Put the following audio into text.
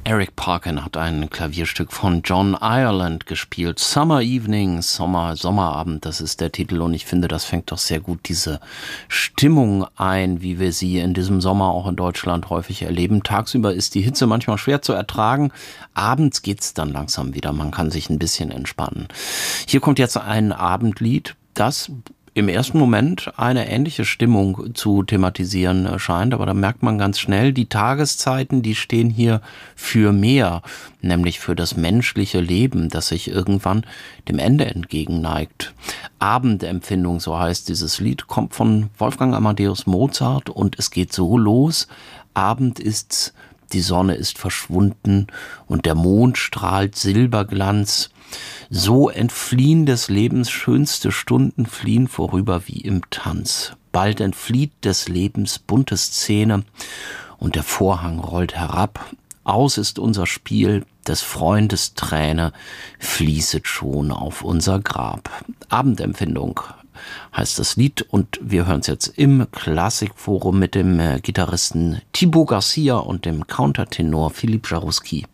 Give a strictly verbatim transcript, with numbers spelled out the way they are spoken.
Eric Parkin hat ein Klavierstück von John Ireland gespielt. Summer Evening, Sommer, Sommerabend, das ist der Titel. Und ich finde, das fängt doch sehr gut diese Stimmung ein, wie wir sie in diesem Sommer auch in Deutschland häufig erleben. Tagsüber ist die Hitze manchmal schwer zu ertragen. Abends geht's dann langsam wieder. Man kann sich ein bisschen entspannen. Hier kommt jetzt ein Abendlied, das im ersten Moment eine ähnliche Stimmung zu thematisieren scheint, aber da merkt man ganz schnell, die Tageszeiten, die stehen hier für mehr, nämlich für das menschliche Leben, das sich irgendwann dem Ende entgegenneigt. Abendempfindung, so heißt dieses Lied, kommt von Wolfgang Amadeus Mozart und es geht so los: Abend ist's, die Sonne ist verschwunden und der Mond strahlt Silberglanz. So entfliehen des Lebens schönste Stunden, fliehen vorüber wie im Tanz. Bald entflieht des Lebens bunte Szene und der Vorhang rollt herab. Aus ist unser Spiel, des Freundes Träne fließet schon auf unser Grab. Abendempfindung heißt das Lied und wir hören es jetzt im Klassikforum mit dem Gitarristen Thibaut Garcia und dem Countertenor Philippe Jarouski.